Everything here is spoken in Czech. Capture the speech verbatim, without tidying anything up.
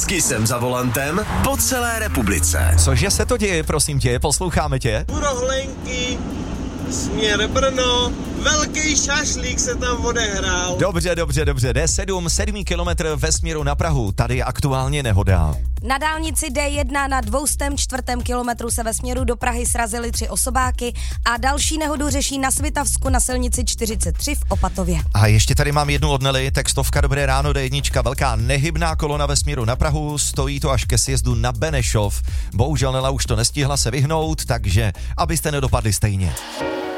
Vždycky jsem za volantem po celé republice. Cože se to děje, prosím tě, posloucháme tě. U Rohlenky, směr Brno, velký šašlík se tam odehrál. Dobře, dobře, dobře, D sedm, sedmý kilometr ve směru na Prahu, tady je aktuálně nehoda. Na dálnici D jedna na dvoustém čtvrtém kilometru se ve směru do Prahy srazily tři osobáky a další nehodu řeší na Svitavsku na silnici čtyřicet tři v Opatově. A ještě tady mám jednu od Nelly, textovka Dobré ráno, D jedna, velká nehybná kolona ve směru na Prahu, stojí to až ke sjezdu na Benešov. Bohužel Nela už to nestihla se vyhnout, takže abyste nedopadli stejně.